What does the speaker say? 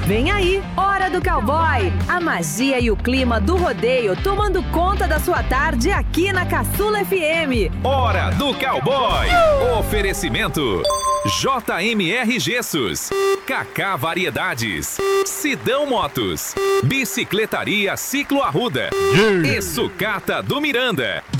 Vem aí, Hora do Cowboy. A magia e o clima do rodeio tomando conta da sua tarde aqui na Caçula FM. Hora do Cowboy. Oferecimento JMR Gessos, Cacá Variedades, Sidão Motos, Bicicletaria Ciclo Arruda e Sucata do Miranda.